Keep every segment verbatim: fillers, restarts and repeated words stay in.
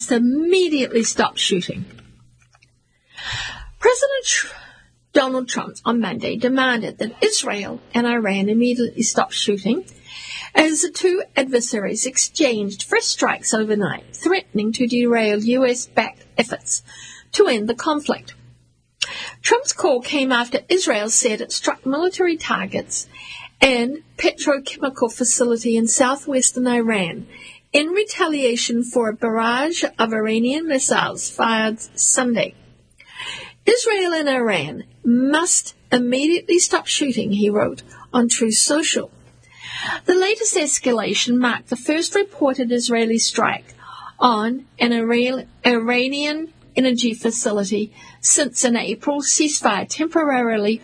must immediately stop shooting. President Tr- Donald Trump on Monday demanded that Israel and Iran immediately stop shooting as the two adversaries exchanged fresh strikes overnight, threatening to derail U S-backed efforts to end the conflict. Trump's call came after Israel said it struck military targets and petrochemical facility in southwestern Iran in retaliation for a barrage of Iranian missiles fired Sunday. Israel and Iran must immediately stop shooting, he wrote on Truth Social. The latest escalation marked the first reported Israeli strike on an Iranian energy facility since an April ceasefire temporarily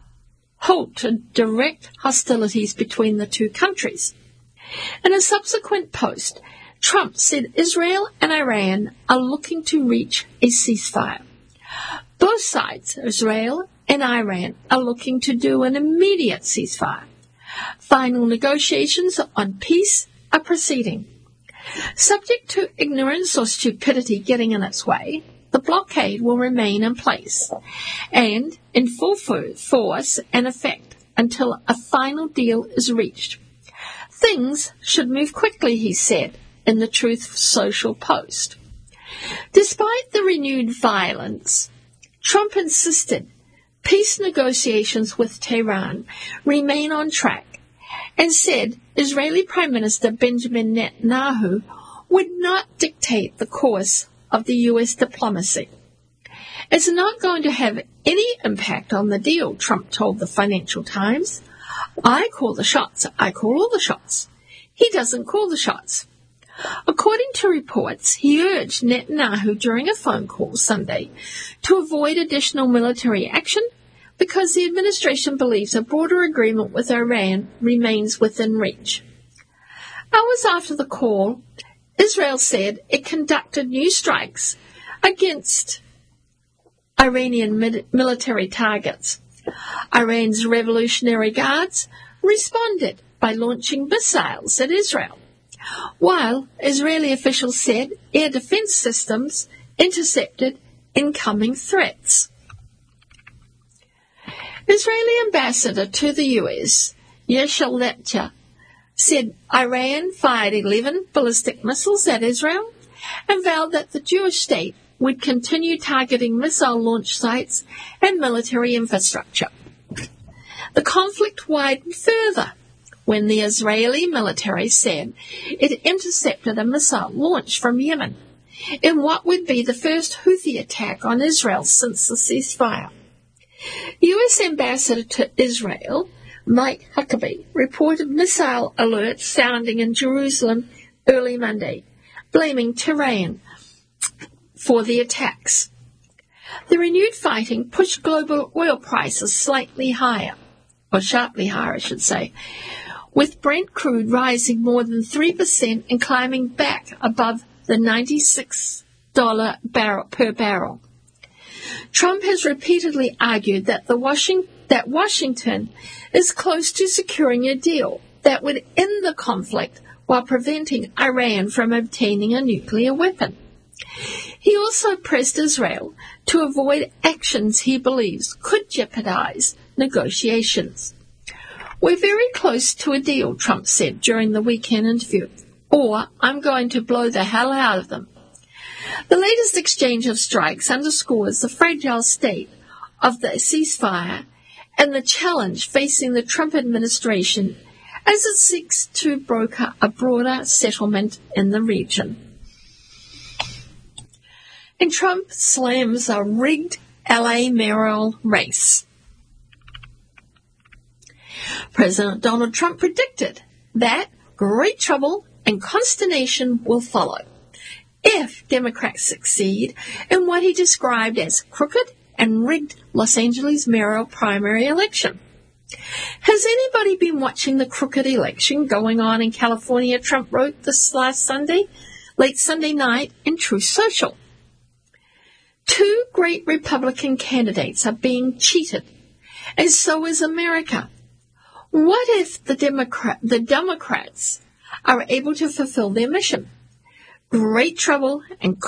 halted direct hostilities between the two countries. In a subsequent post, Trump said Israel and Iran are looking to reach a ceasefire. Both sides, Israel and Iran, are looking to do an immediate ceasefire. Final negotiations on peace are proceeding. Subject to ignorance or stupidity getting in its way, the blockade will remain in place and in full force and effect until a final deal is reached. Things should move quickly, he said in the Truth Social post. Despite the renewed violence, Trump insisted peace negotiations with Tehran remain on track and said Israeli Prime Minister Benjamin Netanyahu would not dictate the course of the U S diplomacy. It's not going to have any impact on the deal, Trump told the Financial Times. I call the shots. I call all the shots. He doesn't call the shots. According to reports, he urged Netanyahu during a phone call Sunday to avoid additional military action because the administration believes a broader agreement with Iran remains within reach. Hours after the call, Israel said it conducted new strikes against Iranian military targets. Iran's Revolutionary Guards responded by launching missiles at Israel, while Israeli officials said air defense systems intercepted incoming threats. Israeli ambassador to the U S, Yeshel Lepcha, said Iran fired eleven ballistic missiles at Israel and vowed that the Jewish state would continue targeting missile launch sites and military infrastructure. The conflict widened further when the Israeli military said it intercepted a missile launch from Yemen in what would be the first Houthi attack on Israel since the ceasefire. U S Ambassador to Israel, Mike Huckabee, reported missile alerts sounding in Jerusalem early Monday, blaming Tehran for the attacks. The renewed fighting pushed global oil prices slightly higher, or sharply higher, I should say, with Brent crude rising more than three percent and climbing back above the ninety-six dollars barrel per barrel. Trump has repeatedly argued that the Washington, that Washington is close to securing a deal that would end the conflict while preventing Iran from obtaining a nuclear weapon. He also pressed Israel to avoid actions he believes could jeopardize negotiations. We're very close to a deal, Trump said during the weekend interview, or I'm going to blow the hell out of them. The latest exchange of strikes underscores the fragile state of the ceasefire and the challenge facing the Trump administration as it seeks to broker a broader settlement in the region. And Trump slams a rigged L A mayoral race. President Donald Trump predicted that great trouble and consternation will follow if Democrats succeed in what he described as crooked and rigged Los Angeles mayoral primary election. Has anybody been watching the crooked election going on in California? Trump wrote this last Sunday, late Sunday night in Truth Social. Two great Republican candidates are being cheated, and so is America. What if the Democrat, the Democrats are able to fulfill their mission? Great trouble and